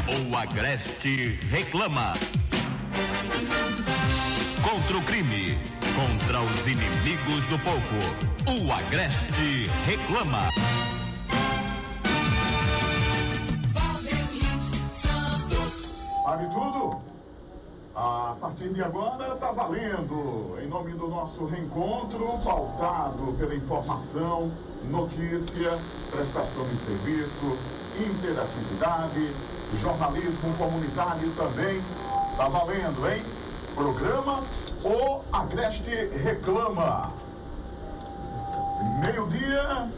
O Agreste reclama. Contra o crime, contra os inimigos do povo. O Agreste reclama. Vale tudo? A partir de agora tá valendo. Em nome do nosso reencontro, pautado pela informação, notícia, prestação de serviço, interatividade, jornalismo comunitário também. Tá valendo, hein? Programa O Agreste reclama. 12:04.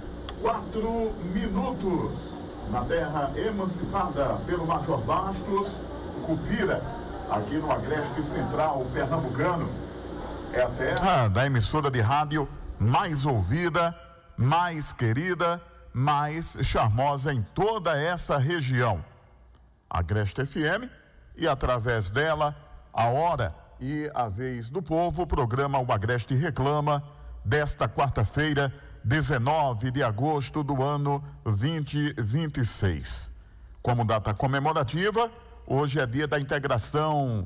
Na terra emancipada pelo Major Bastos, Cupira, aqui no Agreste Central Pernambucano. É a terra da emissora de rádio mais ouvida, mais querida, mais charmosa em toda essa região. Agreste FM, e através dela, a hora e a vez do povo, o programa O Agreste reclama, desta quarta-feira, 19 de agosto do ano 2026. Como data comemorativa, hoje é dia da integração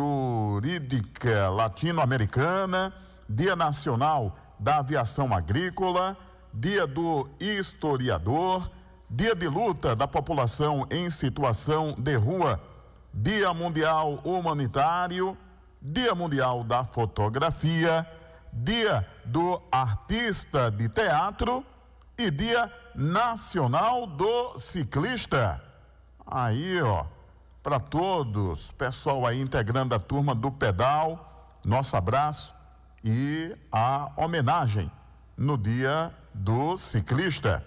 jurídica latino-americana, dia nacional da aviação agrícola, dia do historiador, dia de luta da população em situação de rua, dia mundial humanitário, dia mundial da fotografia, dia do artista de teatro e dia nacional do ciclista. Aí, ó, para todos, pessoal aí integrando a turma do pedal, nosso abraço e a homenagem no dia do ciclista.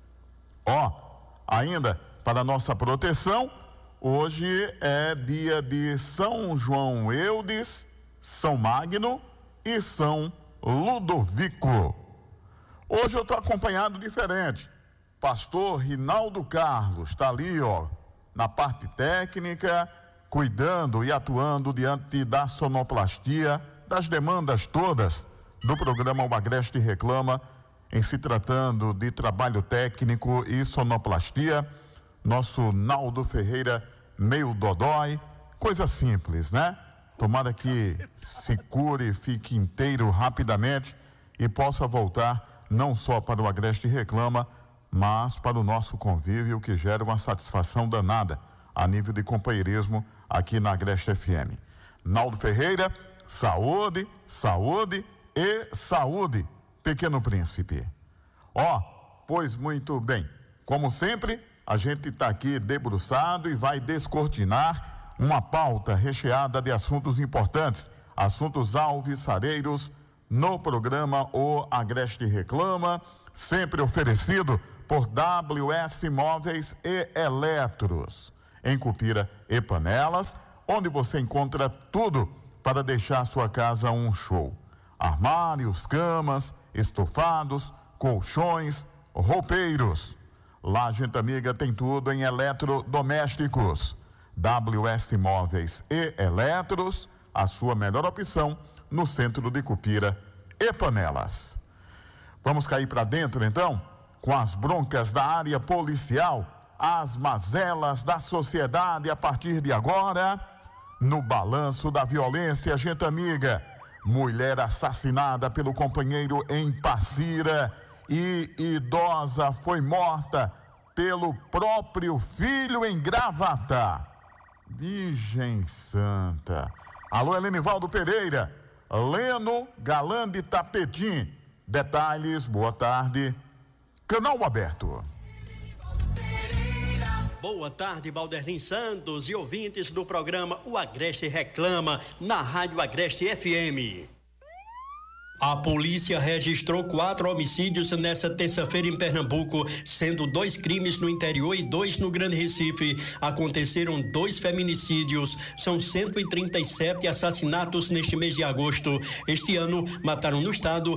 Ó, ainda para nossa proteção, hoje é dia de São João Eudes, São Magno e São Ludovico. Hoje eu estou acompanhado diferente. Pastor Rinaldo Carlos está ali, ó, na parte técnica, cuidando e atuando diante da sonoplastia, das demandas todas do programa O Agreste reclama, em se tratando de trabalho técnico e sonoplastia. Nosso Naldo Ferreira, meio dodói, coisa simples, né? Tomara que se cure, fique inteiro rapidamente e possa voltar não só para o Agreste reclama, mas para o nosso convívio, que gera uma satisfação danada a nível de companheirismo aqui na Agreste FM. Naldo Ferreira, saúde, saúde e saúde, pequeno príncipe. Ó, pois muito bem, como sempre, a gente está aqui debruçado e vai descortinar uma pauta recheada de assuntos importantes, assuntos alvissareiros, no programa O Agreste reclama, sempre oferecido por WS Móveis e Eletros, em Cupira e Panelas, onde você encontra tudo para deixar sua casa um show. Armários, camas, estofados, colchões, roupeiros. Lá, gente amiga, tem tudo em eletrodomésticos. WS Móveis e Eletros, a sua melhor opção no centro de Cupira e Panelas. Vamos cair para dentro então, com as broncas da área policial, as mazelas da sociedade a partir de agora, no balanço da violência, gente amiga. Mulher assassinada pelo companheiro em Passira e idosa foi morta pelo próprio filho em Gravatá. Virgem Santa. Alô, Helenivaldo Pereira, Leno, Galã de Tapetim. Detalhes, boa tarde. Canal aberto. Boa tarde, Valderlin Santos e ouvintes do programa O Agreste reclama, na Rádio Agreste FM. A polícia registrou 4 homicídios nesta terça-feira em Pernambuco, sendo 2 crimes no interior e 2 no Grande Recife. Aconteceram 2 feminicídios. São 137 assassinatos neste mês de agosto. Este ano, mataram no estado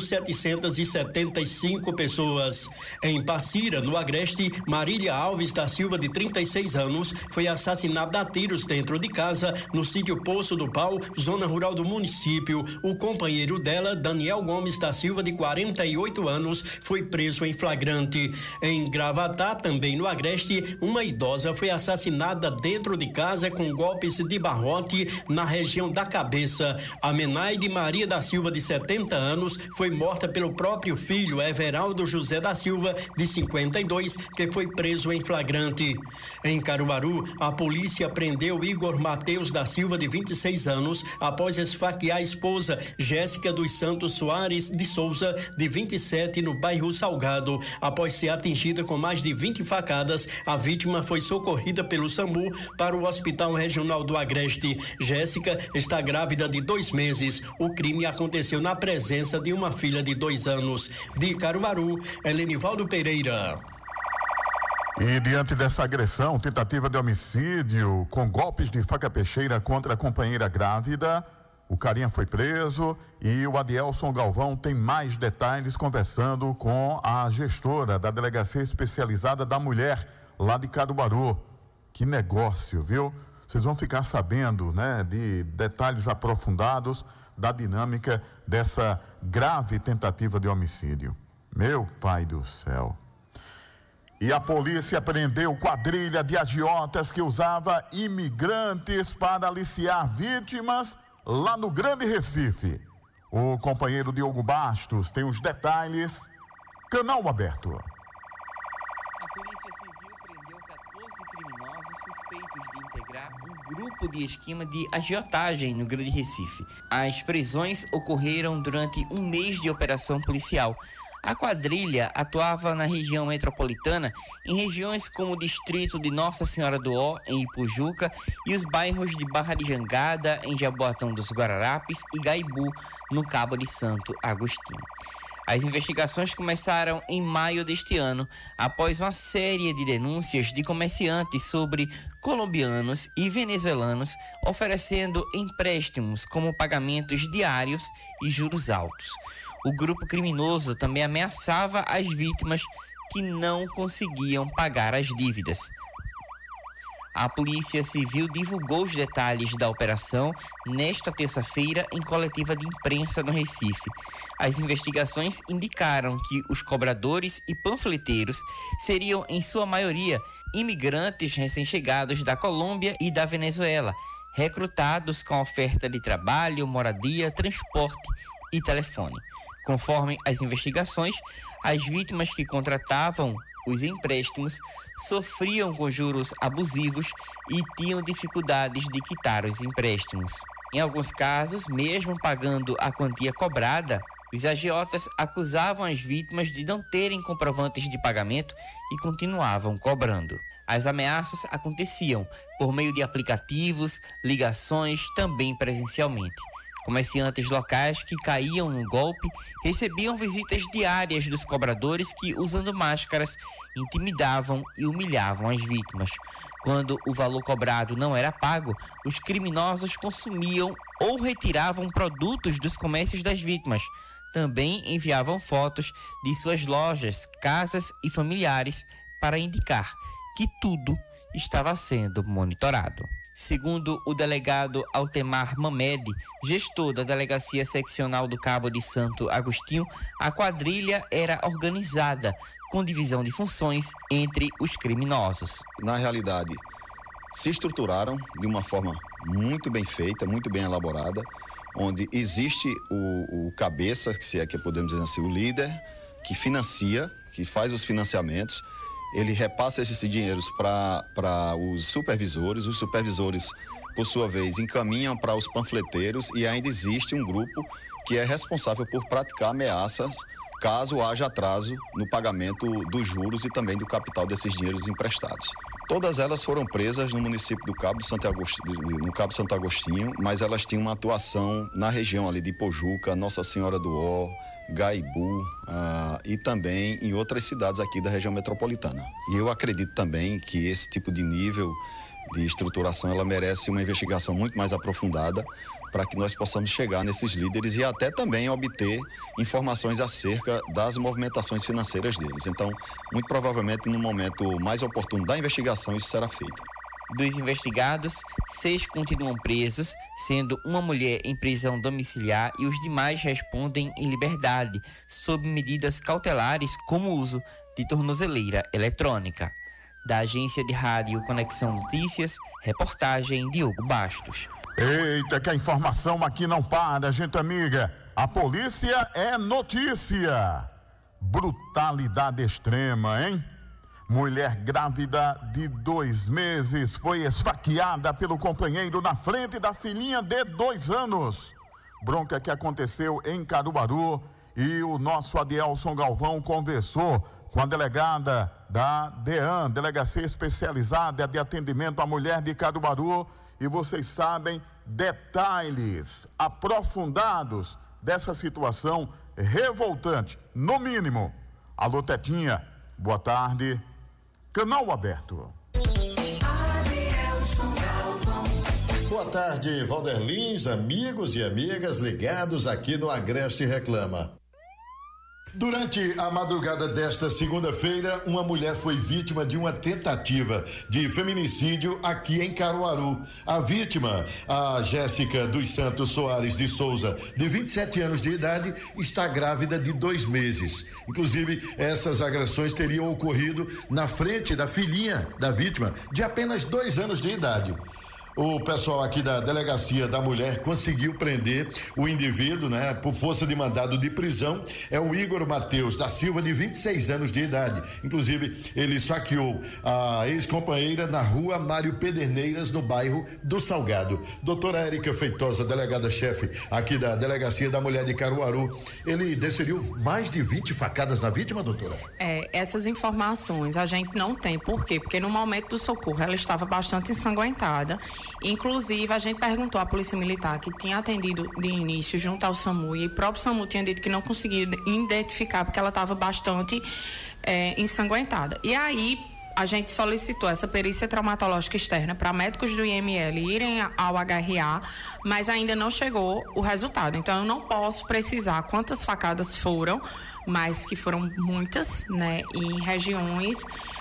1.775 pessoas. Em Passira, no Agreste, Marília Alves da Silva, de 36 anos, foi assassinada a tiros dentro de casa, no sítio Poço do Pau, zona rural do município. O companheiro dela, idosa Daniel Gomes da Silva, de 48 anos, foi preso em flagrante. Em Gravatá, também no Agreste, uma idosa foi assassinada dentro de casa com golpes de barrote na região da cabeça. A Menaide Maria da Silva, de 70 anos, foi morta pelo próprio filho, Everaldo José da Silva, de 52, que foi preso em flagrante. Em Caruaru, a polícia prendeu Igor Mateus da Silva, de 26 anos, após esfaquear a esposa, Jéssica dos Santos Soares de Souza, de 27, no bairro Salgado. Após ser atingida com mais de 20 facadas, a vítima foi socorrida pelo SAMU para o Hospital Regional do Agreste. Jéssica está grávida de 2 meses. O crime aconteceu na presença de uma filha de 2 anos. De Caruaru, Helenivaldo Pereira. E diante dessa agressão, tentativa de homicídio com golpes de faca peixeira contra a companheira grávida, o carinha foi preso e o Adielson Galvão tem mais detalhes conversando com a gestora da Delegacia Especializada da Mulher lá de Caruaru. Que negócio, viu? Vocês vão ficar sabendo, né, de detalhes aprofundados da dinâmica dessa grave tentativa de homicídio. Meu pai do céu. E a polícia prendeu quadrilha de agiotas que usava imigrantes para aliciar vítimas lá no Grande Recife. O companheiro Diogo Bastos tem os detalhes. Canal aberto. A Polícia Civil prendeu 14 criminosos suspeitos de integrar um grupo de esquema de agiotagem no Grande Recife. As prisões ocorreram durante um mês de operação policial. A quadrilha atuava na região metropolitana, em regiões como o distrito de Nossa Senhora do Ó, em Ipujuca, e os bairros de Barra de Jangada, em Jaboatão dos Guararapes, e Gaibu, no Cabo de Santo Agostinho. As investigações começaram em maio deste ano, após uma série de denúncias de comerciantes sobre colombianos e venezuelanos oferecendo empréstimos como pagamentos diários e juros altos. O grupo criminoso também ameaçava as vítimas que não conseguiam pagar as dívidas. A Polícia Civil divulgou os detalhes da operação nesta terça-feira em coletiva de imprensa no Recife. As investigações indicaram que os cobradores e panfleteiros seriam, em sua maioria, imigrantes recém-chegados da Colômbia e da Venezuela, recrutados com oferta de trabalho, moradia, transporte e telefone. Conforme as investigações, as vítimas que contratavam os empréstimos sofriam com juros abusivos e tinham dificuldades de quitar os empréstimos. Em alguns casos, mesmo pagando a quantia cobrada, os agiotas acusavam as vítimas de não terem comprovantes de pagamento e continuavam cobrando. As ameaças aconteciam por meio de aplicativos, ligações, também presencialmente. Comerciantes locais que caíam no golpe recebiam visitas diárias dos cobradores que, usando máscaras, intimidavam e humilhavam as vítimas. Quando o valor cobrado não era pago, os criminosos consumiam ou retiravam produtos dos comércios das vítimas. Também enviavam fotos de suas lojas, casas e familiares para indicar que tudo estava sendo monitorado. Segundo o delegado Altemar Mamed, gestor da Delegacia Seccional do Cabo de Santo Agostinho, a quadrilha era organizada, com divisão de funções entre os criminosos. Na realidade, se estruturaram de uma forma muito bem feita, muito bem elaborada, onde existe o cabeça, se é que podemos dizer assim, o líder, que financia, que faz os financiamentos. Ele repassa esses dinheiros para os supervisores por sua vez, encaminham para os panfleteiros e ainda existe um grupo que é responsável por praticar ameaças caso haja atraso no pagamento dos juros e também do capital desses dinheiros emprestados. Todas elas foram presas no município do Cabo de Santo Agostinho, no Cabo de Santo Agostinho, mas elas tinham uma atuação na região ali de Ipojuca, Nossa Senhora do Ó, Gaibu e também em outras cidades aqui da região metropolitana. E eu acredito também que esse tipo de nível de estruturação ela merece uma investigação muito mais aprofundada para que nós possamos chegar nesses líderes e até também obter informações acerca das movimentações financeiras deles. Então, muito provavelmente no momento mais oportuno da investigação isso será feito. Dos investigados, 6 continuam presos, sendo uma mulher em prisão domiciliar e os demais respondem em liberdade, sob medidas cautelares como o uso de tornozeleira eletrônica. Da agência de rádio Conexão Notícias, reportagem Diogo Bastos. Eita, que a informação aqui não para, gente amiga. A polícia é notícia. Brutalidade extrema, hein? Mulher grávida de 2 meses foi esfaqueada pelo companheiro na frente da filhinha de 2 anos. Bronca que aconteceu em Caruaru e o nosso Adielson Galvão conversou com a delegada da DEAN, Delegacia Especializada de Atendimento à Mulher de Caruaru, e vocês sabem detalhes aprofundados dessa situação revoltante, no mínimo. Alô, Tetinha, boa tarde. Canal aberto. Boa tarde, Valderlins, amigos e amigas ligados aqui no Agreste Reclama. Durante a madrugada desta segunda-feira, uma mulher foi vítima de uma tentativa de feminicídio aqui em Caruaru. A vítima, a Jéssica dos Santos Soares de Souza, de 27 anos de idade, está grávida de 2 meses. Inclusive, essas agressões teriam ocorrido na frente da filhinha da vítima, de apenas 2 anos de idade. O pessoal aqui da Delegacia da Mulher conseguiu prender o indivíduo, né? Por força de mandado de prisão. É o Igor Mateus da Silva, de 26 anos de idade. Inclusive, ele saqueou a ex-companheira na rua Mário Pederneiras, no bairro do Salgado. Doutora Érica Feitosa, delegada-chefe aqui da Delegacia da Mulher de Caruaru. Ele desferiu mais de 20 facadas na vítima, doutora? Essas informações a gente não tem. Por quê? Porque no momento do socorro ela estava bastante ensanguentada. Inclusive, a gente perguntou à Polícia Militar, que tinha atendido de início junto ao SAMU, e o próprio SAMU tinha dito que não conseguia identificar porque ela estava bastante ensanguentada. E aí, a gente solicitou essa perícia traumatológica externa para médicos do IML irem ao HRA, mas ainda não chegou o resultado. Então, eu não posso precisar quantas facadas foram, mas que foram muitas, né, em regiões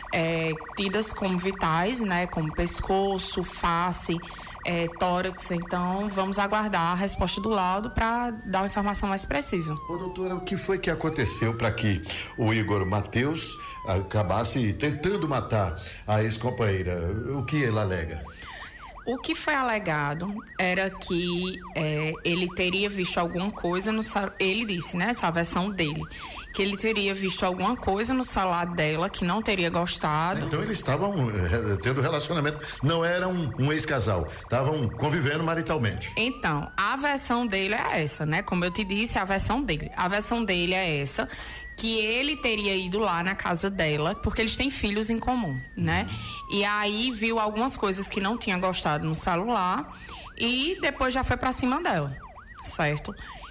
tidas como vitais, né, como pescoço, face, tórax. Então, vamos aguardar a resposta do laudo para dar uma informação mais precisa. Ô, doutora, o que foi que aconteceu para que o Igor Mateus acabasse tentando matar a ex-companheira? O que ele alega? O que foi alegado era que ele teria visto alguma coisa no celular. Ele disse, né, essa versão dele, que ele teria visto alguma coisa no celular dela que não teria gostado. Então eles estavam tendo relacionamento, não eram um ex-casal, estavam convivendo maritalmente. Então, a versão dele é essa, né? Como eu te disse, a versão dele. A versão dele é essa, que ele teria ido lá na casa dela, porque eles têm filhos em comum, né? E aí viu algumas coisas que não tinha gostado no celular e depois já foi pra cima dela, certo?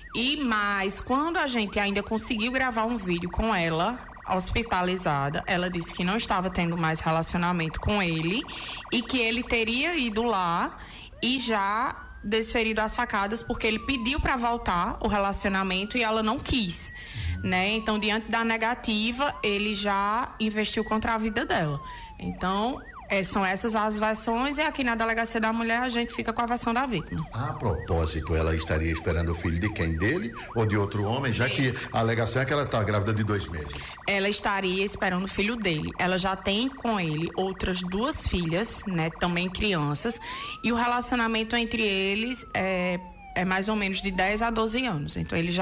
Mas quando a gente ainda conseguiu gravar um vídeo com ela hospitalizada, ela disse que não estava tendo mais relacionamento com ele e que ele teria ido lá e já desferido as facadas porque ele pediu para voltar o relacionamento e ela não quis, né? Então, diante da negativa, ele já investiu contra a vida dela. Então, são essas as versões, e aqui na Delegacia da Mulher a gente fica com a versão da vítima. A propósito, ela estaria esperando o filho de quem? Dele ou de outro homem, já que a alegação é que ela está grávida de 2 meses? Ela estaria esperando o filho dele. Ela já tem com ele outras 2 filhas, né, também crianças, e o relacionamento entre eles é mais ou menos de 10 a 12 anos. Então, ele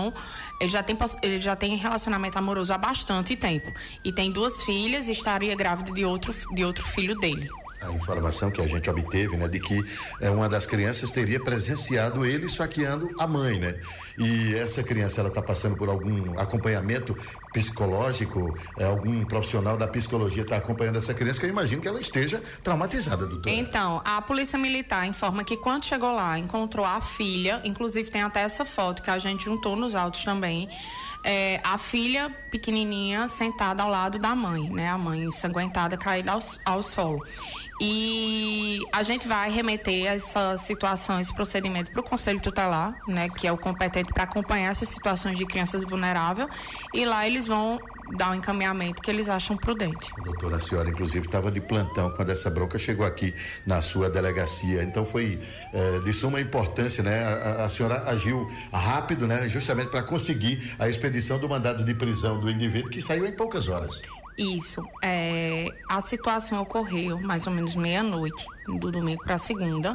já tem relacionamento amoroso há bastante tempo. E tem 2 filhas e estaria grávida de outro filho dele. A informação que a gente obteve, né, de que uma das crianças teria presenciado ele saqueando a mãe, né? E essa criança, ela está passando por algum acompanhamento psicológico, algum profissional da psicologia está acompanhando essa criança, que eu imagino que ela esteja traumatizada, doutora. Então, a Polícia Militar informa que quando chegou lá, encontrou a filha, inclusive tem até essa foto que a gente juntou nos autos também, a filha pequenininha sentada ao lado da mãe, né? A mãe ensanguentada, caída ao solo. E a gente vai remeter essa situação, esse procedimento para o Conselho Tutelar, né, que é o competente para acompanhar essas situações de crianças vulneráveis, e lá eles vão dar um encaminhamento que eles acham prudente. Doutora, a senhora inclusive estava de plantão quando essa bronca chegou aqui na sua delegacia, então foi de suma importância, né? A senhora agiu rápido, né? Justamente para conseguir a expedição do mandado de prisão do indivíduo, que saiu em poucas horas. Isso, a situação ocorreu mais ou menos meia-noite, do domingo para segunda,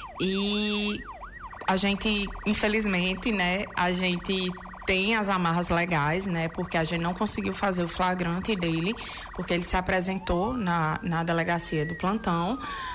e a gente, infelizmente, né, a gente tem as amarras legais, né, porque a gente não conseguiu fazer o flagrante dele, porque ele se apresentou na delegacia do plantão,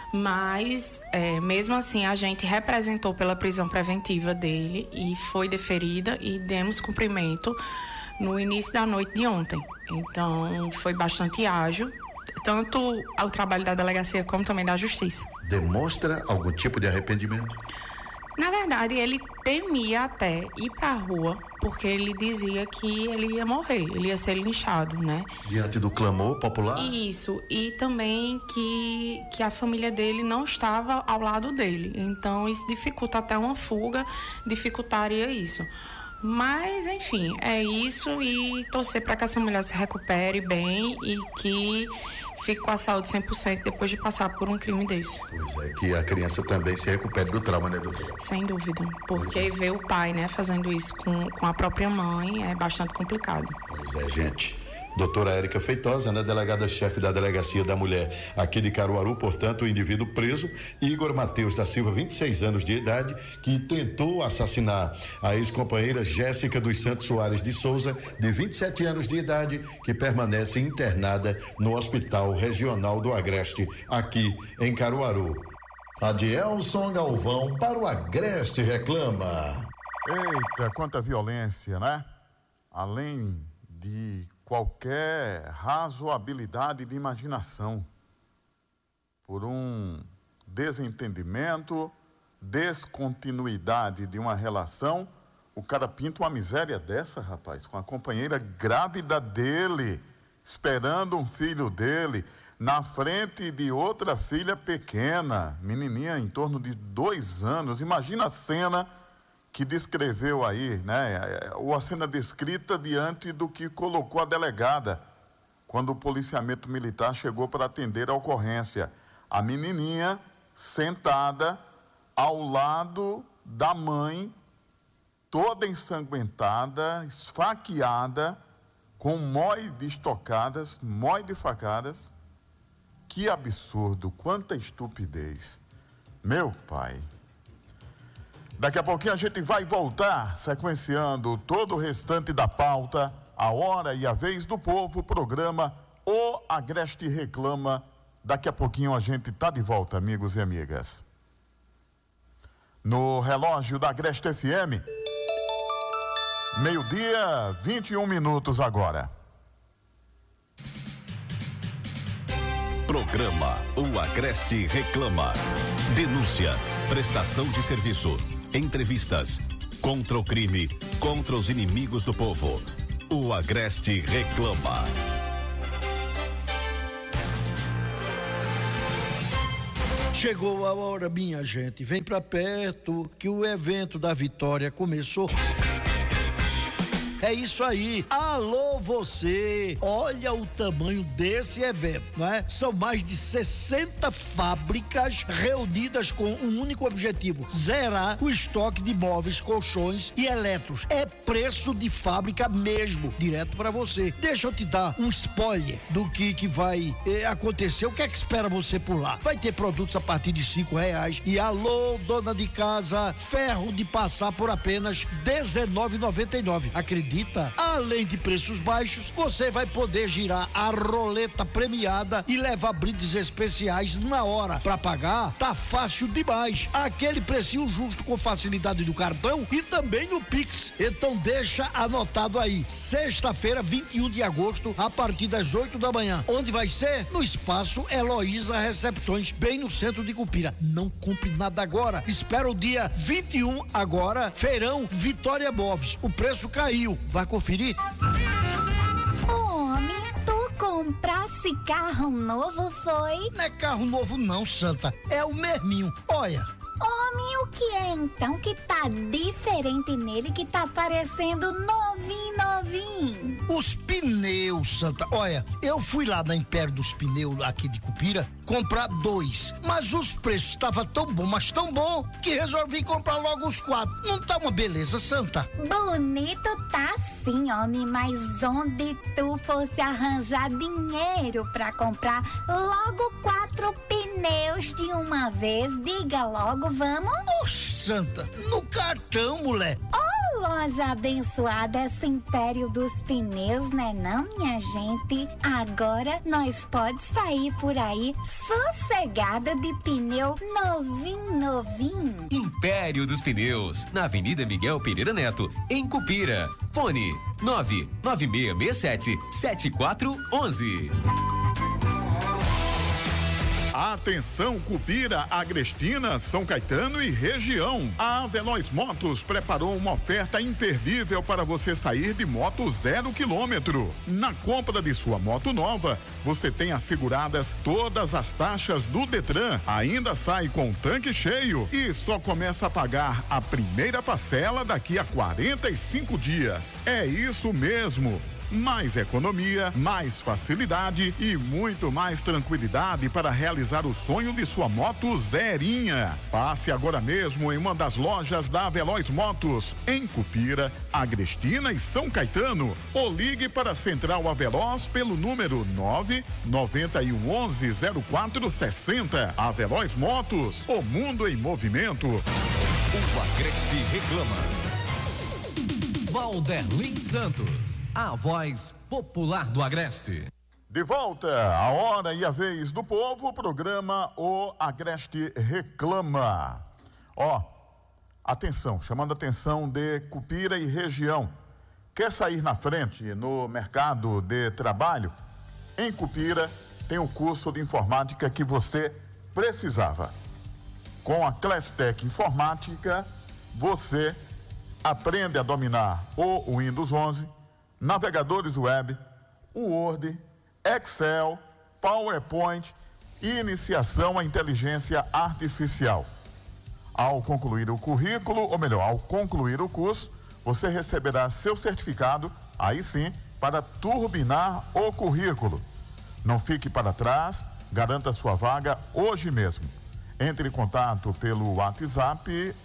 mas mesmo assim a gente representou pela prisão preventiva dele e foi deferida e demos cumprimento no início da noite de ontem. Então, foi bastante ágil, tanto ao trabalho da delegacia como também da justiça. Demonstra algum tipo de arrependimento? Na verdade, ele temia até ir para a rua, porque ele dizia que ele ia morrer, ele ia ser linchado, né? Diante do clamor popular? Isso, e também que a família dele não estava ao lado dele. Então, isso dificulta até uma fuga, dificultaria isso. Mas, enfim, é isso, e torcer para que essa mulher se recupere bem e que fique com a saúde 100% depois de passar por um crime desse. Pois é, que a criança também se recupere do trauma, né, doutora? Sem dúvida, porque ver o pai, né, fazendo isso com a própria mãe é bastante complicado. Pois é, gente. Doutora Érica Feitosa, né, delegada-chefe da Delegacia da Mulher aqui de Caruaru, portanto, o indivíduo preso, Igor Mateus da Silva, 26 anos de idade, que tentou assassinar a ex-companheira Jéssica dos Santos Soares de Souza, de 27 anos de idade, que permanece internada no Hospital Regional do Agreste, aqui em Caruaru. Adielson Galvão para o Agreste Reclama. Eita, quanta violência, né? Além de qualquer razoabilidade de imaginação, por um desentendimento, descontinuidade de uma relação, o cara pinta uma miséria dessa, rapaz, com a companheira grávida dele, esperando um filho dele, na frente de outra filha pequena, menininha em torno de 2 anos. Imagina a cena que descreveu aí, né? Ou a cena descrita diante do que colocou a delegada quando o policiamento militar chegou para atender a ocorrência. A menininha sentada ao lado da mãe, toda ensanguentada, esfaqueada, com mói de estocadas, mói de facadas. Que absurdo, quanta estupidez. Meu pai. Daqui a pouquinho a gente vai voltar sequenciando todo o restante da pauta, a hora e a vez do povo, programa O Agreste Reclama. Daqui a pouquinho a gente tá de volta, amigos e amigas. No relógio da Agreste FM, 12:21 21 agora. Programa O Agreste Reclama. Denúncia, prestação de serviço, entrevistas, contra o crime, contra os inimigos do povo. O Agreste Reclama. Chegou a hora, minha gente, vem pra perto que o evento da vitória começou. É isso aí. Alô, você. Olha o tamanho desse evento, não é? São mais de 60 fábricas reunidas com um único objetivo: zerar o estoque de móveis, colchões e eletros. É preço de fábrica mesmo, direto para você. Deixa eu te dar um spoiler do que vai acontecer. O que é que espera você por lá? Vai ter produtos a partir de R$5. E alô, dona de casa, ferro de passar por apenas R$19,99. Acredita? Além de preços baixos, você vai poder girar a roleta premiada e levar brindes especiais na hora. Pra pagar, tá fácil demais. Aquele precinho justo com facilidade do cartão e também no Pix. Então deixa anotado aí. Sexta-feira, 21 de agosto, a partir das 8 da manhã. Onde vai ser? No Espaço Heloísa Recepções, bem no centro de Cupira. Não compre nada agora. Espera o dia 21 agora. Feirão Vitória Móveis. O preço caiu. Vai conferir? Homem, tô com comprasse carro novo, foi? Não é carro novo não, Santa. É o mesminho. Olha. Homem, o que é então que tá diferente nele, que tá parecendo novinho? Os pneus, Santa. Olha, eu fui lá na Império dos Pneus, aqui de Cupira, comprar 2. Mas os preços estavam tão bom, mas tão bom, que resolvi comprar logo os 4. Não tá uma beleza, Santa? Bonito tá sim, homem, mas onde tu fosse arranjar dinheiro pra comprar logo 4 pneus de uma vez? Diga logo, vamos? Santa, no cartão, mulher. Oh, loja abençoada, esse Império dos Pneus, né não, minha gente? Agora nós pode sair por aí sossegada de pneu novinho. Império dos Pneus, na Avenida Miguel Pereira Neto, em Cupira. Fone 99667-7411. Atenção, Cupira, Agrestina, São Caetano e região. A Veloz Motos preparou uma oferta imperdível para você sair de moto 0 km. Na compra de sua moto nova, você tem asseguradas todas as taxas do Detran, ainda sai com tanque cheio e só começa a pagar a primeira parcela daqui a 45 dias. É isso mesmo. Mais economia, mais facilidade e muito mais tranquilidade para realizar o sonho de sua moto zerinha. Passe agora mesmo em uma das lojas da Veloz Motos, em Cupira, Agrestina e São Caetano. Ou ligue para a Central Aveloz pelo número 991110460. A Veloz Motos, o mundo em movimento. O Agreste reclama. Valderlin Santos, a voz popular do Agreste. De volta, a hora e a vez do povo, o programa O Agreste Reclama. Atenção, chamando a atenção de Cupira e região. Quer sair na frente no mercado de trabalho? Em Cupira tem o curso de informática que você precisava. Com a Classtec Informática, você aprende a dominar o Windows 11, navegadores web, o Word, Excel, PowerPoint e iniciação à inteligência artificial. Ao concluir o currículo, ou melhor, ao concluir o curso, você receberá seu certificado, aí sim, para turbinar o currículo. Não fique para trás, garanta sua vaga hoje mesmo. Entre em contato pelo WhatsApp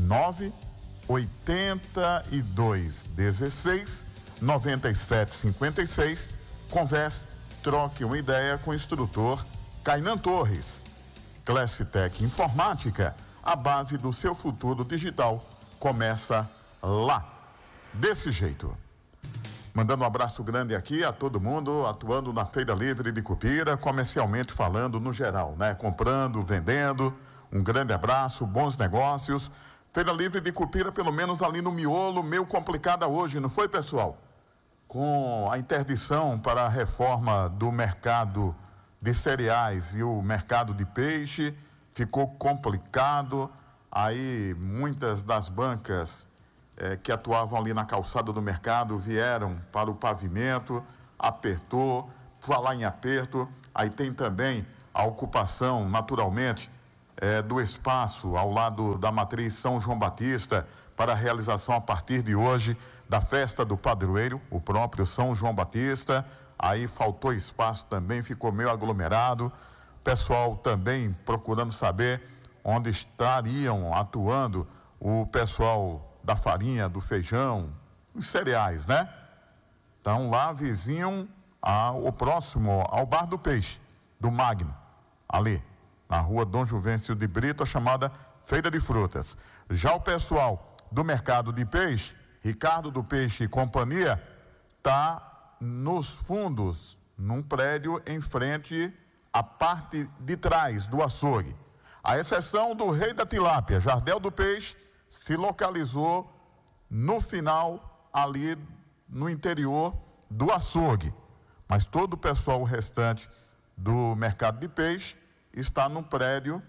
98216-9756. Converse, troque uma ideia com o instrutor Kainan Torres. Classtec Informática, a base do seu futuro digital começa lá. Desse jeito. Mandando um abraço grande aqui a todo mundo atuando na Feira Livre de Cupira, comercialmente falando no geral, né? Comprando, vendendo. Um grande abraço, bons negócios. Feira Livre de Cupira, pelo menos ali no miolo, meio complicada hoje, não foi, pessoal? Com a interdição para a reforma do mercado de cereais e o mercado de peixe, ficou complicado. Aí muitas das bancas que atuavam ali na calçada do mercado vieram para o pavimento, apertou, falar em aperto. Aí tem também a ocupação, naturalmente, do espaço ao lado da matriz São João Batista para a realização a partir de hoje da festa do padroeiro, o próprio São João Batista. Aí faltou espaço também, ficou meio aglomerado. Pessoal também procurando saber onde estariam atuando o pessoal da farinha, do feijão, os cereais, né? Então lá vizinho ao próximo ao Bar do Peixe, do Magno, ali na rua Dom Juvencio de Brito, a chamada Feira de Frutas. Já o pessoal do mercado de peixe, Ricardo do Peixe e companhia, está nos fundos, num prédio em frente à parte de trás do açougue. A exceção do Rei da Tilápia, Jardel do Peixe, se localizou no final, ali no interior do açougue. Mas todo o pessoal restante do mercado de peixe está no prédio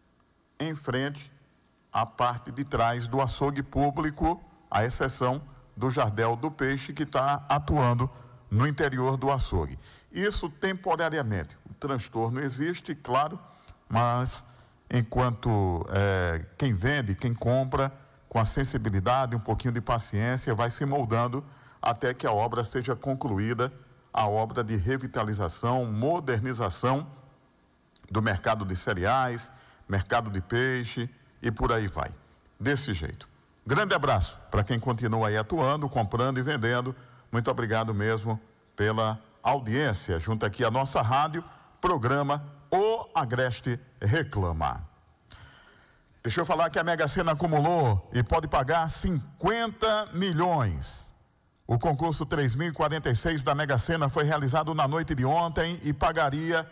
em frente à parte de trás do açougue público, à exceção do Jardel do Peixe, que está atuando no interior do açougue. Isso temporariamente. O transtorno existe, claro, mas enquanto quem vende, quem compra, com a sensibilidade, um pouquinho de paciência, vai se moldando até que a obra seja concluída, a obra de revitalização, modernização do mercado de cereais, mercado de peixe e por aí vai. Desse jeito. Grande abraço para quem continua aí atuando, comprando e vendendo. Muito obrigado mesmo pela audiência junto aqui à nossa rádio, programa O Agreste Reclama. Deixa eu falar que a Mega Sena acumulou e pode pagar 50 milhões. O concurso 3046 da Mega Sena foi realizado na noite de ontem e pagaria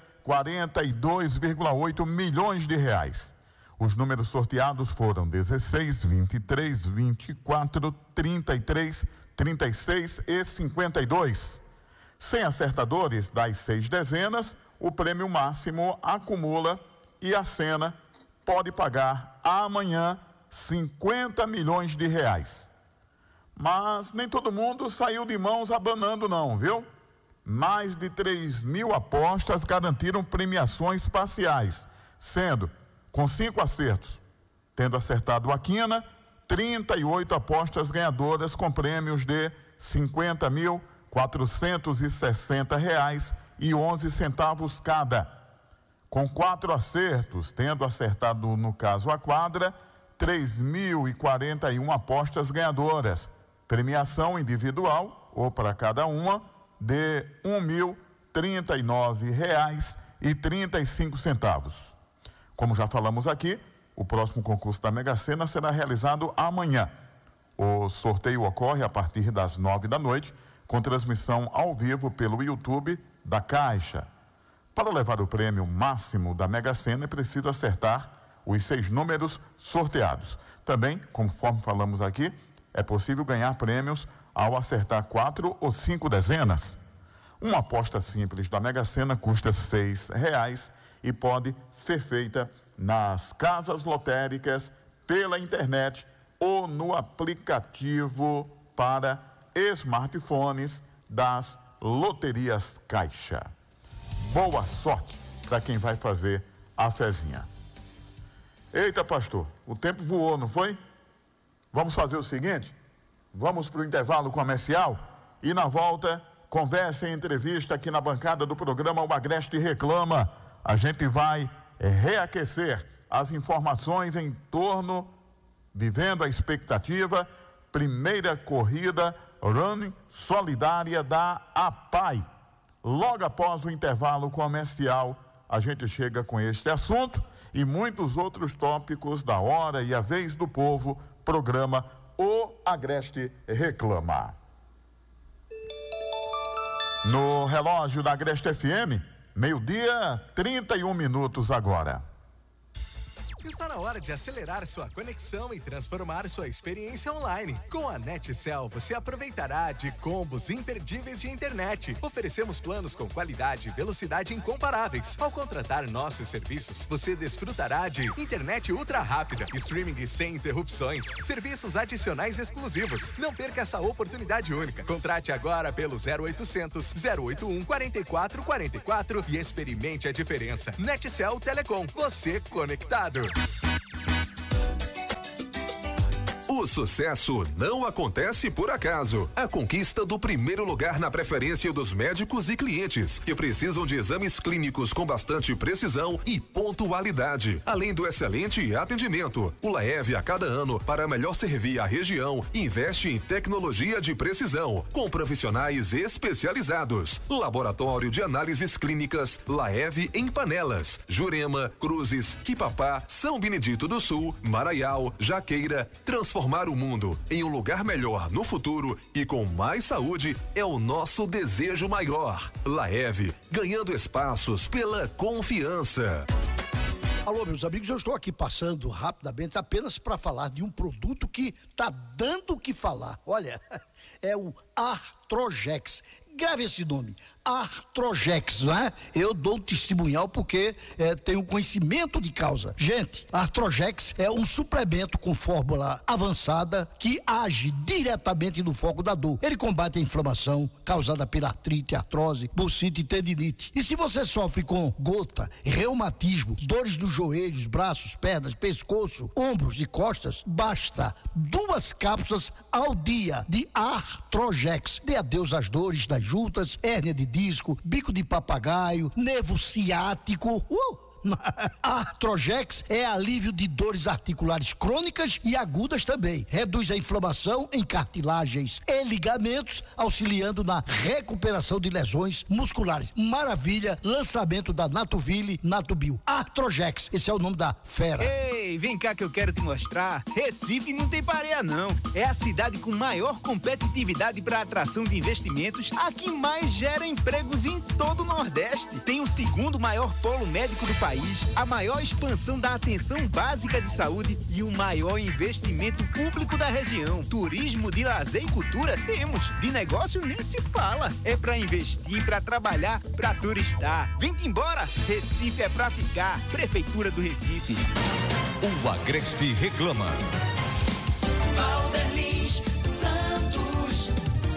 42,8 milhões de reais. Os números sorteados foram 16, 23, 24, 33, 36 e 52. Sem acertadores das 6 dezenas, o prêmio máximo acumula e a Sena pode pagar amanhã 50 milhões de reais. Mas nem todo mundo saiu de mãos abanando não, viu? Mais de 3.000 apostas garantiram premiações parciais, sendo com 5 acertos, tendo acertado a quina, 38 apostas ganhadoras com prêmios de R$ 50.460,11 cada. Com 4 acertos, tendo acertado no caso a quadra, 3.041 apostas ganhadoras. Premiação individual, ou para cada uma, de R$ 1.039,35. Como já falamos aqui, o próximo concurso da Mega Sena será realizado amanhã. O sorteio ocorre a partir das 9 da noite, com transmissão ao vivo pelo YouTube da Caixa. Para levar o prêmio máximo da Mega Sena, é preciso acertar os 6 números sorteados. Também, conforme falamos aqui, é possível ganhar prêmios ao acertar 4 ou 5 dezenas. Uma aposta simples da Mega Sena custa R$ 6,00 e pode ser feita nas casas lotéricas, pela internet ou no aplicativo para smartphones das loterias Caixa. Boa sorte para quem vai fazer a fezinha. Eita, pastor, o tempo voou, não foi? Vamos fazer o seguinte, vamos para o intervalo comercial e na volta, conversa e entrevista aqui na bancada do programa O Agreste Reclama. A gente vai reaquecer as informações em torno, vivendo a expectativa, primeira corrida Run Solidária da APAI. Logo após o intervalo comercial, a gente chega com este assunto e muitos outros tópicos da hora e a vez do povo, programa O Agreste Reclama. No relógio da Agreste FM, 12:31 agora. Está na hora de acelerar sua conexão e transformar sua experiência online. Com a NetCell, você aproveitará de combos imperdíveis de internet. Oferecemos planos com qualidade e velocidade incomparáveis. Ao contratar nossos serviços, você desfrutará de internet ultra rápida, streaming sem interrupções, serviços adicionais exclusivos. Não perca essa oportunidade única. Contrate agora pelo 0800 081 4444 e experimente a diferença. NetCell Telecom, você conectado. O sucesso não acontece por acaso. A conquista do primeiro lugar na preferência dos médicos e clientes que precisam de exames clínicos com bastante precisão e pontualidade, além do excelente atendimento. O Laev, a cada ano, para melhor servir a região, investe em tecnologia de precisão, com profissionais especializados. Laboratório de análises clínicas Laev em Panelas, Jurema, Cruzes, Quipapá, São Benedito do Sul, Maraial, Jaqueira. Transformar o mundo em um lugar melhor no futuro e com mais saúde é o nosso desejo maior. Laev, ganhando espaços pela confiança. Alô, meus amigos, eu estou aqui passando rapidamente apenas para falar de um produto que está dando o que falar. Olha, é o ar Artrojex. Grave esse nome, Artrojex, não é? Eu dou um testemunhal porque tenho conhecimento de causa. Gente, Artrojex é um suplemento com fórmula avançada que age diretamente no foco da dor. Ele combate a inflamação causada pela artrite, artrose, bursite e tendinite. E se você sofre com gota, reumatismo, dores dos joelhos, braços, pernas, pescoço, ombros e costas, basta 2 cápsulas ao dia de Artrojex. Dê adeus às dores das juntas, hérnia de disco, bico de papagaio, nervo ciático. Artrojex é alívio de dores articulares crônicas e agudas também. Reduz a inflamação em cartilagens e ligamentos, auxiliando na recuperação de lesões musculares. Maravilha, lançamento da Natoville Natubio. Artrojex, esse é o nome da fera. Ei, vem cá que eu quero te mostrar. Recife não tem pareia não. É a cidade com maior competitividade para atração de investimentos, a que mais gera empregos em todo o Nordeste. Tem o 2º maior polo médico do país, a maior expansão da atenção básica de saúde e o maior investimento público da região. Turismo, de lazer e cultura temos. De negócio nem se fala. É pra investir, pra trabalhar, pra turistar. Vem-te embora. Recife é pra ficar. Prefeitura do Recife. O Agreste reclama. Valderlins Santos,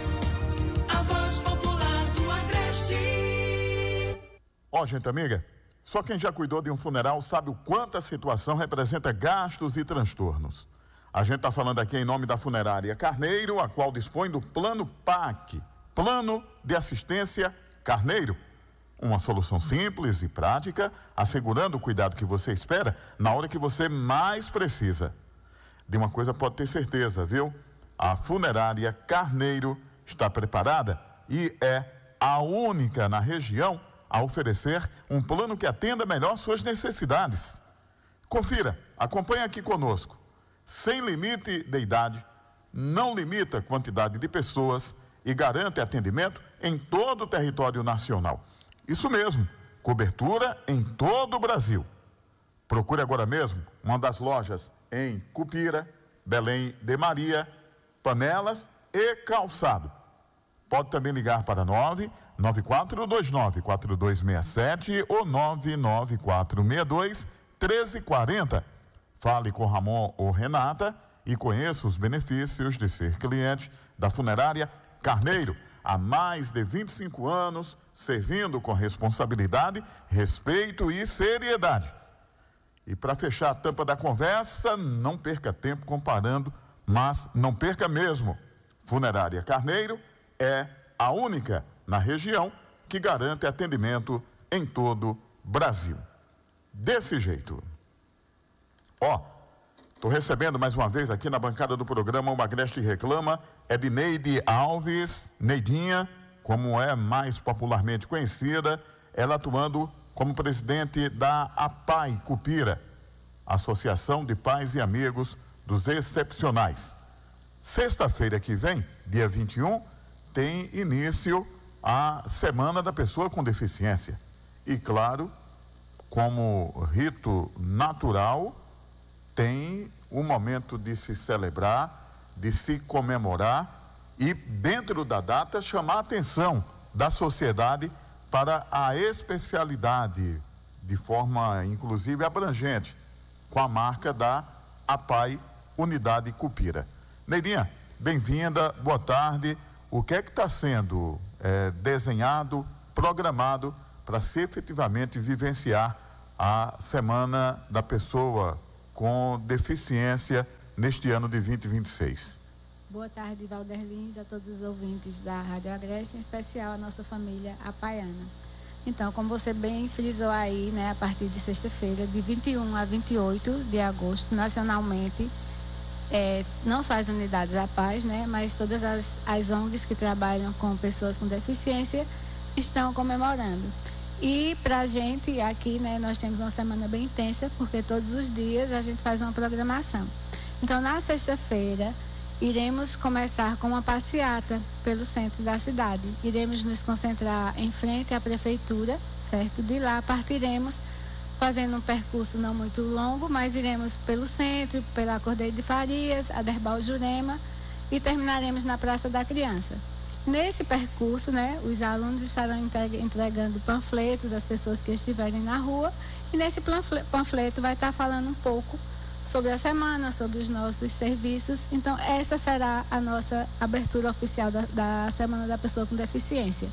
a voz popular do Agreste. Ó, gente amiga, só quem já cuidou de um funeral sabe o quanto a situação representa gastos e transtornos. A gente está falando aqui em nome da Funerária Carneiro, a qual dispõe do Plano PAC, Plano de Assistência Carneiro. Uma solução simples e prática, assegurando o cuidado que você espera na hora que você mais precisa. De uma coisa pode ter certeza, viu? A Funerária Carneiro está preparada e é a única na região a oferecer um plano que atenda melhor suas necessidades. Confira, acompanhe aqui conosco. Sem limite de idade, não limita a quantidade de pessoas e garante atendimento em todo o território nacional. Isso mesmo, cobertura em todo o Brasil. Procure agora mesmo uma das lojas em Cupira, Belém de Maria, Panelas e Calçado. Pode também ligar para 99429-4267 ou 99462-1340. Fale com Ramon ou Renata e conheça os benefícios de ser cliente da Funerária Carneiro. Há mais de 25 anos, servindo com responsabilidade, respeito e seriedade. E para fechar a tampa da conversa, não perca tempo comparando, mas não perca mesmo. Funerária Carneiro é a única na região que garante atendimento em todo o Brasil. Desse jeito. Ó, estou recebendo mais uma vez aqui na bancada do programa o Agreste Reclama, Edneide Alves, Neidinha, como é mais popularmente conhecida, ela atuando como presidente da APAI Cupira, Associação de Pais e Amigos dos Excepcionais. Sexta-feira que vem, dia 21, tem início a Semana da Pessoa com Deficiência. E, claro, como rito natural, tem um momento de se celebrar, de se comemorar e, dentro da data, chamar a atenção da sociedade para a especialidade, de forma, inclusive, abrangente, com a marca da APAI Unidade Cupira. Neidinha, bem-vinda, boa tarde. O que é que está sendo desenhado, programado para se efetivamente vivenciar a Semana da Pessoa com Deficiência neste ano de 2026? Boa tarde, Valderlins, a todos os ouvintes da Rádio Agreste, em especial a nossa família apaiana. Então, como você bem frisou aí, né, a partir de sexta-feira, de 21 a 28 de agosto, nacionalmente, não só as unidades APAI, né, mas todas as ONGs que trabalham com pessoas com deficiência estão comemorando. E para a gente aqui, né, nós temos uma semana bem intensa, porque todos os dias a gente faz uma programação. Então, na sexta-feira, iremos começar com uma passeata pelo centro da cidade. Iremos nos concentrar em frente à prefeitura, certo? De lá partiremos fazendo um percurso não muito longo, mas iremos pelo centro, pela Cordeiro de Farias, Aderbal Jurema e terminaremos na Praça da Criança. Nesse percurso, né, os alunos estarão entregando panfletos das pessoas que estiverem na rua, e nesse panfleto vai estar falando um pouco sobre a semana, sobre os nossos serviços. Então, essa será a nossa abertura oficial da Semana da Pessoa com Deficiência.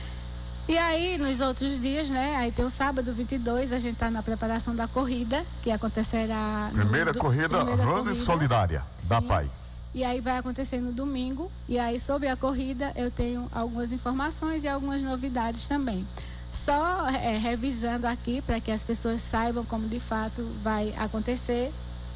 E aí, nos outros dias, né, aí tem o sábado 22, a gente está na preparação da corrida, que acontecerá... Primeira corrida solidária da PAI. E aí vai acontecer no domingo, e aí sobre a corrida eu tenho algumas informações e algumas novidades também. Só revisando aqui, para que as pessoas saibam como de fato vai acontecer,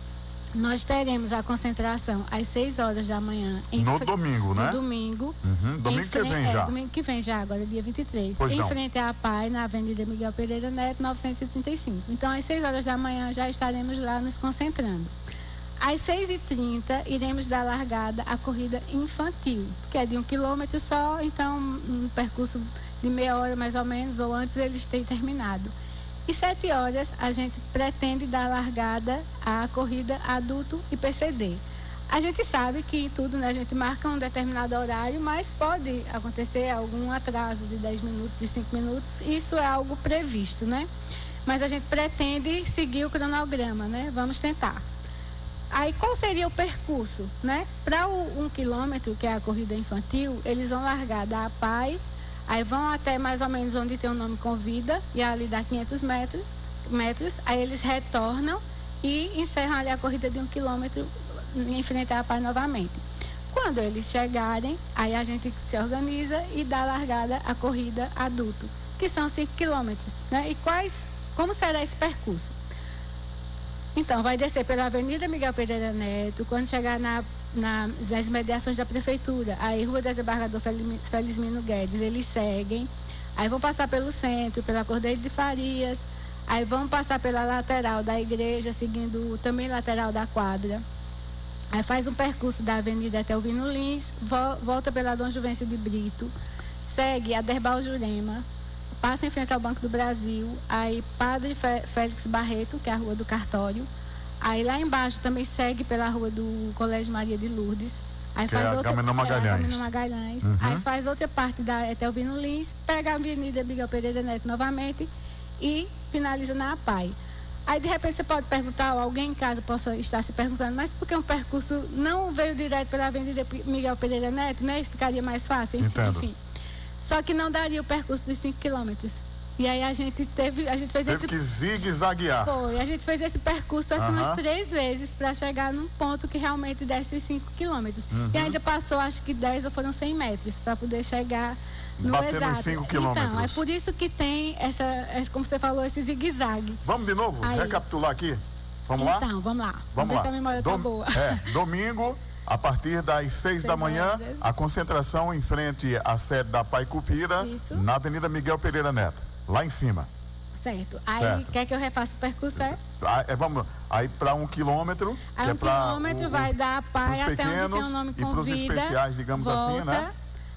nós teremos a concentração às 6 horas da manhã. No domingo, né? No domingo. Domingo que vem já. Domingo que vem já, agora dia 23. Pois não. Frente à PAI, na Avenida Miguel Pereira Neto, 935. Então, às 6 horas da manhã já estaremos lá nos concentrando. Às 6h30, iremos dar largada à corrida infantil, que é de 1 quilômetro só, então um percurso de meia hora mais ou menos, ou antes eles têm terminado. E 7 horas a gente pretende dar largada à corrida adulto e PCD. A gente sabe que em tudo, né, a gente marca um determinado horário, mas pode acontecer algum atraso de 10 minutos, de 5 minutos, isso é algo previsto, né? Mas a gente pretende seguir o cronograma, né? Vamos tentar. Aí, qual seria o percurso, né? Para o 1 quilômetro, que é a corrida infantil, eles vão largar da PAI, aí vão até mais ou menos onde tem o nome Convida, e ali dá 500 metros, aí eles retornam e encerram ali a corrida de 1 quilômetro em frente à PAI novamente. Quando eles chegarem, aí a gente se organiza e dá largada à corrida adulto, que são 5 quilômetros, né? E como será esse percurso? Então, vai descer pela Avenida Miguel Pereira Neto, quando chegar nas imediações da Prefeitura, aí Rua Desembargador Felizmino Guedes, eles seguem, aí vão passar pelo centro, pela Cordeiro de Farias, aí vão passar pela lateral da igreja, seguindo também lateral da quadra, aí faz um percurso da Avenida até o Vino Lins, volta pela Dom Juvencio de Brito, segue a Derbal Jurema, passa em frente ao Banco do Brasil, aí Padre Félix Barreto, que é a Rua do Cartório, aí lá embaixo também segue pela Rua do Colégio Maria de Lourdes, aí que faz é outra Magalhães. Aí faz outra parte até o Vino Lins, pega a Avenida Miguel Pereira Neto novamente e finaliza na APAI. Aí de repente você pode perguntar, ou alguém em casa possa estar se perguntando, mas por que um percurso não veio direto pela Avenida Miguel Pereira Neto, né? Isso ficaria mais fácil, enfim. Só que não daria o percurso dos 5 quilômetros. E aí a gente fez que zigue-zaguear. A gente fez esse percurso assim umas 3 vezes para chegar num ponto que realmente desse os 5 quilômetros. E ainda passou acho que 10 ou foram 100 metros para poder chegar no exato. 5 quilômetros. Então, é por isso que tem como você falou, esse zigue-zague. Vamos de novo? Recapitular aqui? Vamos lá? Então, vamos lá. Vamos ver se a memória tá boa. Domingo, a partir das 6 da manhã, a concentração em frente à sede da PAI Cupira, na Avenida Miguel Pereira Neto, lá em cima. Certo. Aí, quer que eu refaça o percurso, vamos aí para 1 quilômetro. Aí 1 quilômetro vai dar a PAI até onde tem o nome Convida. E para os especiais, digamos assim, né?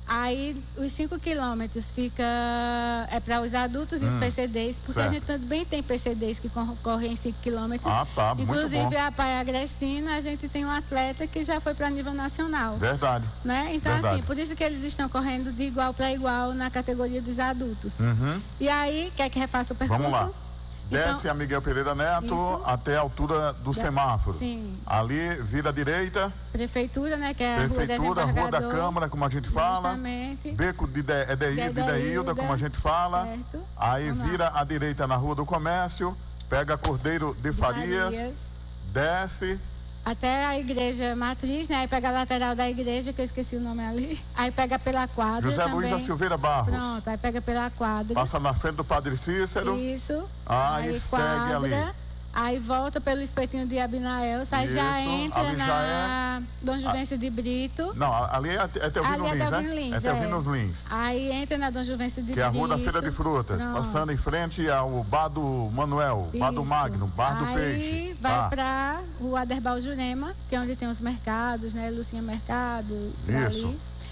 Aí os 5 quilômetros fica para os adultos e os PCDs, porque a gente também tem PCDs que correm 5 quilômetros. Inclusive a PAI Agrestina, a gente tem um atleta que já foi para nível nacional. Verdade. Né? Então, assim, por isso que eles estão correndo de igual para igual na categoria dos adultos. E aí, quer que refaça o percurso? Vamos lá. Desce a Miguel Pereira Neto até a altura do semáforo. Sim. Ali, vira à direita. Prefeitura, né? Que é a Rua da Câmara, como a gente fala. Justamente. Beco de Deilda, como a gente fala. Certo. Aí vira à direita na Rua do Comércio, pega Cordeiro de Farias, desce. Até a igreja matriz, né? Aí pega a lateral da igreja, que eu esqueci o nome ali. Aí pega pela quadra José também. Luiz da Silveira Barros. Pronto, aí pega pela quadra. Passa na frente do Padre Cícero. Isso. Aí segue ali. Aí volta pelo espetinho de Abinael, aí já entra na Dom Juvencio de Brito. Não, ali é até o Vino Lins, né? É até o Vino Lins. Aí entra na Dom Juvencio de Brito. Que é a Rua da Feira de Frutas, passando em frente ao Bar do Manuel, Bar do Magno, Bar do Peixe. Aí vai pra Rua Derbal Jurema, que é onde tem os mercados, né? Lucinha Mercado, ali.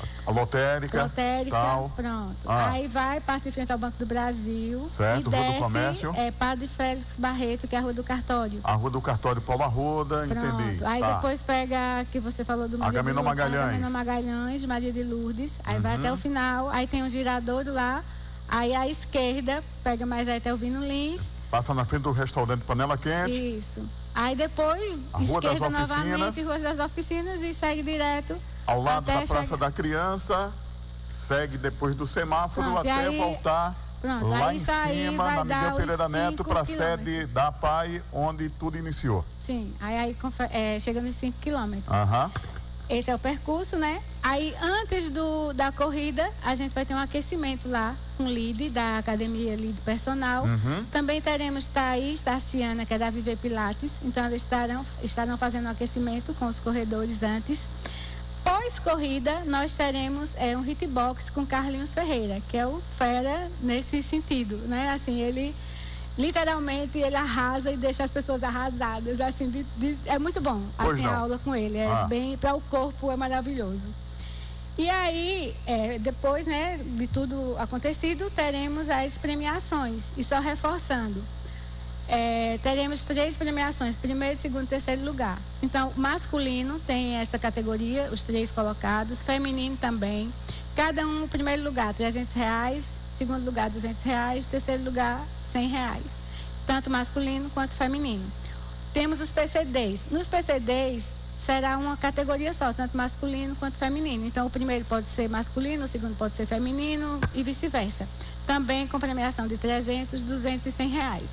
A lotérica. Tal. Pronto. Aí passa em frente ao Banco do Brasil. Certo, e Rua desce, do Comércio. Padre Félix Barreto, que é a Rua do Cartório. A Rua do Cartório Paulo Arruda, entendi. Aí depois pega, que você falou do Agamenon Magalhães. Agamenon Magalhães, Maria de Lourdes. Aí vai até o final, aí tem um giradouro lá. Aí à esquerda, pega mais aí até o Vino Lins. Passa na frente do restaurante Panela Quente. Isso. Aí depois, esquerda novamente, Rua das Oficinas e segue direto. Ao lado da Praça da Criança, segue depois do semáforo até voltar lá em cima, na Miguel Pereira Neto, para a sede da APAI, onde tudo iniciou. Sim, aí chega nos 5 quilômetros. Esse é o percurso, né? Aí, antes da corrida, a gente vai ter um aquecimento lá com o LIDE, da Academia LIDE Personal. Também teremos Thaís, Tarciana, que é da Viver Pilates. Então, eles estarão fazendo um aquecimento com os corredores antes. Pós-corrida, nós teremos um hitbox com Carlinhos Ferreira, que é o fera nesse sentido, né? Assim, ele... literalmente ele arrasa e deixa as pessoas arrasadas, assim, é muito bom assim, a aula com ele, bem, para o corpo é maravilhoso. E aí, depois, né, de tudo acontecido, teremos as premiações, e só reforçando, teremos 3 premiações, primeiro, segundo e terceiro lugar. Então, masculino tem essa categoria, os 3 colocados, feminino também, cada um, primeiro lugar, R$300, segundo lugar, R$200, terceiro lugar, R$100, tanto masculino quanto feminino. Temos os PCDs. Nos PCDs será uma categoria só, tanto masculino quanto feminino. Então, o primeiro pode ser masculino, o segundo pode ser feminino e vice-versa. Também com premiação de R$300, R$200 e R$100.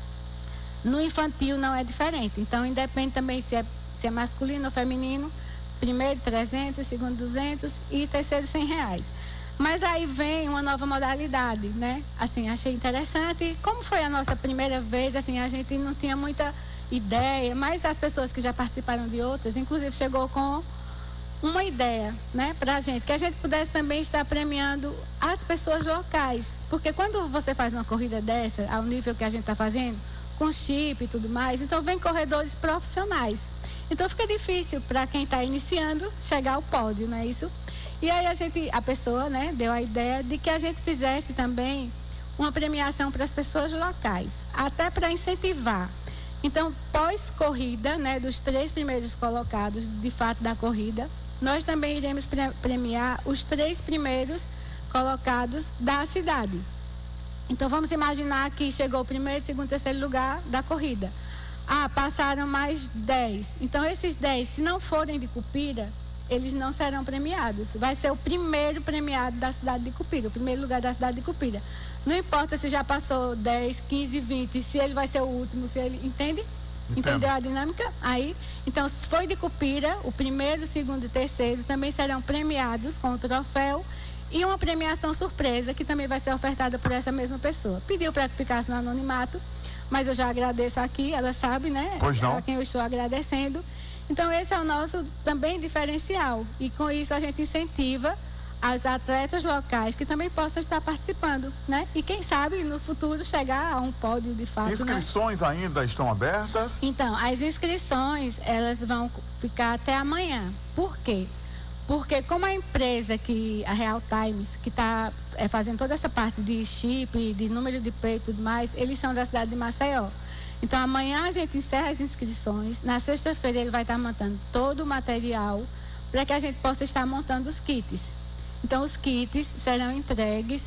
No infantil não é diferente. Então, independe também se é masculino ou feminino. Primeiro R$300, segundo R$200 e terceiro R$100. Mas aí vem uma nova modalidade, né? Assim, achei interessante. Como foi a nossa primeira vez, assim, a gente não tinha muita ideia, mas as pessoas que já participaram de outras, inclusive chegou com uma ideia, né, pra gente, que a gente pudesse também estar premiando as pessoas locais. Porque quando você faz uma corrida dessa, ao nível que a gente está fazendo, com chip e tudo mais, então vem corredores profissionais. Então fica difícil para quem está iniciando chegar ao pódio, não é isso? E aí a pessoa, né, deu a ideia de que a gente fizesse também uma premiação para as pessoas locais, até para incentivar. Então, pós-corrida, né, dos 3 primeiros colocados, de fato, da corrida, nós também iremos premiar os 3 primeiros colocados da cidade. Então, vamos imaginar que chegou o primeiro, segundo, terceiro lugar da corrida. Passaram mais 10. Então, esses 10, se não forem de Cupira, eles não serão premiados. Vai ser o primeiro premiado da cidade de Cupira, o primeiro lugar da cidade de Cupira. Não importa se já passou 10, 15, 20, se ele vai ser o último, se ele... Entende? Entendeu a dinâmica? Aí, então, se foi de Cupira, o primeiro, segundo e terceiro também serão premiados com o troféu e uma premiação surpresa, que também vai ser ofertada por essa mesma pessoa. Pediu para que ficasse no anonimato, mas eu já agradeço aqui, ela sabe, né? Pois não. A quem eu estou agradecendo. Então, esse é o nosso também diferencial. E com isso a gente incentiva as atletas locais que também possam estar participando, né? E quem sabe no futuro chegar a um pódio de fato. Inscrições, né, ainda estão abertas? Então, as inscrições, elas vão ficar até amanhã. Por quê? Porque como a empresa a Real Times, que está fazendo toda essa parte de chip, de número de peito e tudo mais, eles são da cidade de Maceió. Então, amanhã a gente encerra as inscrições. Na sexta-feira ele vai estar montando todo o material para que a gente possa estar montando os kits. Então, os kits serão entregues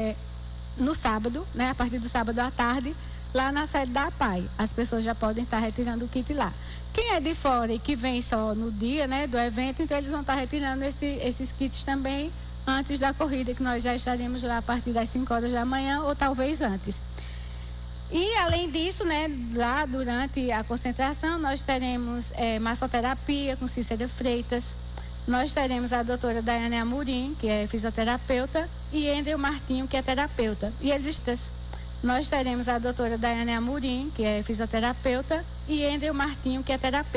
no sábado, né, a partir do sábado à tarde, lá na sede da APAI. As pessoas já podem estar retirando o kit lá. Quem é de fora e que vem só no dia, né, do evento, então eles vão estar retirando esses kits também antes da corrida, que nós já estaremos lá a partir das 5 horas da manhã ou talvez antes. E, além disso, né, lá durante a concentração, nós teremos massoterapia com Cícera Freitas. Nós teremos a doutora Daiane Amorim, que é fisioterapeuta, e Andrew Martinho, que é terapeuta. E eles nós teremos a doutora Daiane Amorim, que é fisioterapeuta, e Andrew Martinho, que é terapeuta.